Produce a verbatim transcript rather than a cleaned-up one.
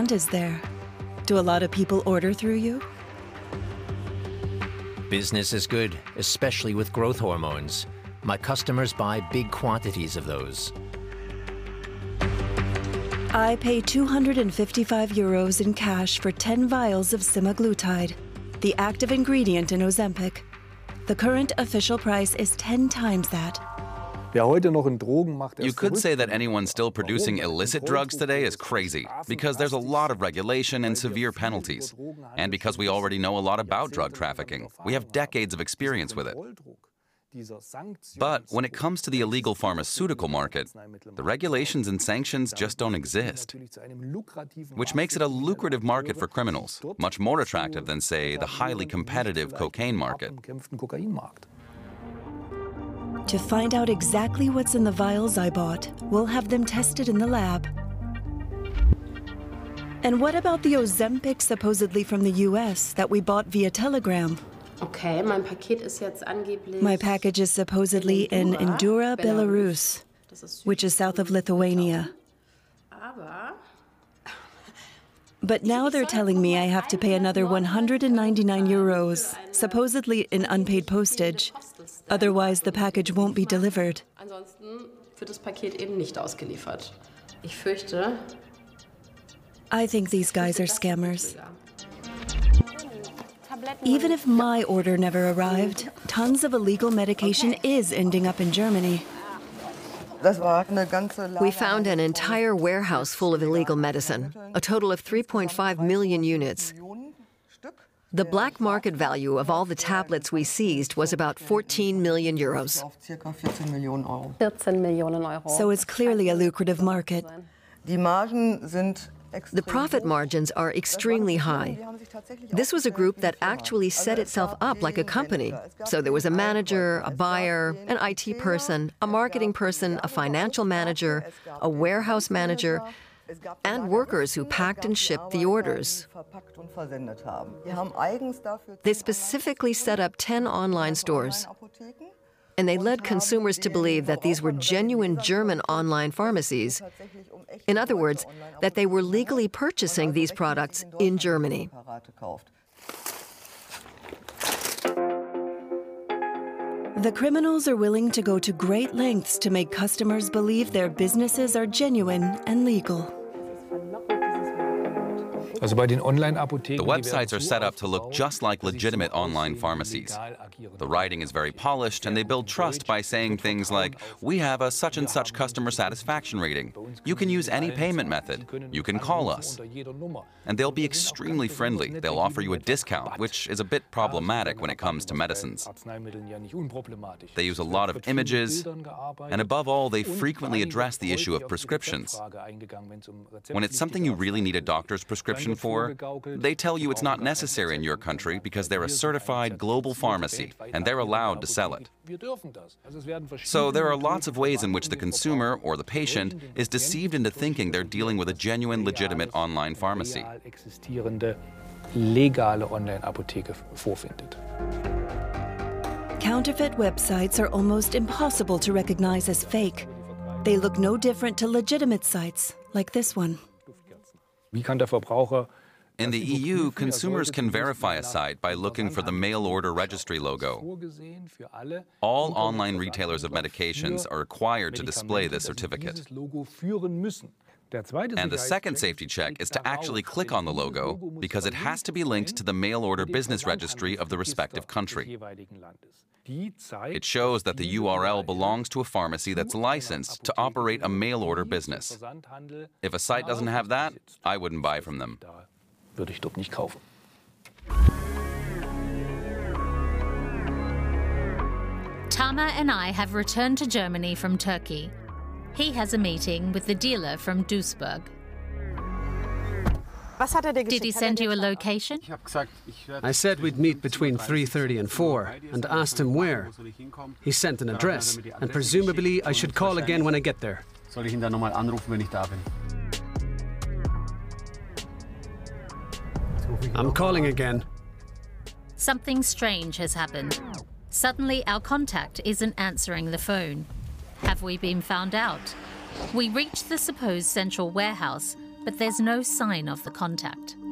demand is there? Do a lot of people order through you? Business is good, especially with growth hormones. My customers buy big quantities of those. I pay two hundred fifty-five euros in cash for ten vials of semaglutide, the active ingredient in Ozempic. The current official price is ten times that. You could say that anyone still producing illicit drugs today is crazy, because there's a lot of regulation and severe penalties, and because we already know a lot about drug trafficking. We have decades of experience with it. But when it comes to the illegal pharmaceutical market, the regulations and sanctions just don't exist, which makes it a lucrative market for criminals, much more attractive than, say, the highly competitive cocaine market. To find out exactly what's in the vials I bought, we'll have them tested in the lab. And what about the Ozempic supposedly from the U S that we bought via telegram? Okay, mein Paket ist jetzt angeblich. My package is supposedly in Indura, Belarus, which is south of Lithuania. But now they're telling me I have to pay another one hundred ninety-nine euros, supposedly in unpaid postage. Otherwise, the package won't be delivered. Ansonsten wird das Paket eben nicht ausgeliefert. Ich fürchte. I think these guys are scammers. Even if my order never arrived, tons of illegal medication is ending up in Germany. We found an entire warehouse full of illegal medicine, a total of three point five million units. The black market value of all the tablets we seized was about fourteen million euros. So it's clearly a lucrative market. The profit margins are extremely high. This was a group that actually set itself up like a company. So there was a manager, a buyer, an I T person, a marketing person, a financial manager, a warehouse manager, and workers who packed and shipped the orders. They specifically set up ten online stores. And they led consumers to believe that these were genuine German online pharmacies. In other words, that they were legally purchasing these products in Germany. The criminals are willing to go to great lengths to make customers believe their businesses are genuine and legal. The websites are set up to look just like legitimate online pharmacies. The writing is very polished, and they build trust by saying things like, we have a such and such customer satisfaction rating. You can use any payment method. You can call us. And they'll be extremely friendly. They'll offer you a discount, which is a bit problematic when it comes to medicines. They use a lot of images, and above all, they frequently address the issue of prescriptions. When it's something you really need a doctor's prescription for, they tell you it's not necessary in your country because they're a certified global pharmacy and they're allowed to sell it. So there are lots of ways in which the consumer or the patient is deceived into thinking they're dealing with a genuine, legitimate online pharmacy. Counterfeit websites are almost impossible to recognize as fake. They look no different to legitimate sites, like this one. In the E U, consumers can verify a site by looking for the mail order registry logo. All online retailers of medications are required to display this certificate. And the second safety check is to actually click on the logo because it has to be linked to the mail order business registry of the respective country. It shows that the U R L belongs to a pharmacy that's licensed to operate a mail order business. If a site doesn't have that, I wouldn't buy from them. Tamer and I have returned to Germany from Turkey. He has a meeting with the dealer from Duisburg. Did he send you a location? I said we'd meet between three thirty and four and asked him where. He sent an address, and presumably I should call again when I get there. I'm calling again. Something strange has happened. Suddenly, our contact isn't answering the phone. Have we been found out? We reach the supposed central warehouse, but there's no sign of the contact.